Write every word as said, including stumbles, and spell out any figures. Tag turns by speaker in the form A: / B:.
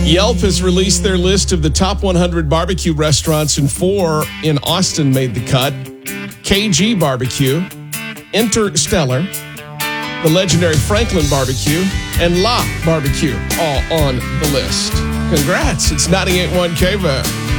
A: Yelp has released their list of the top one hundred barbecue restaurants, and four in Austin made the cut. K G Barbecue, Interstellar, the legendary Franklin Barbecue, and La Barbecue, all on the list. Congrats, it's ninety-eight point one K V A R.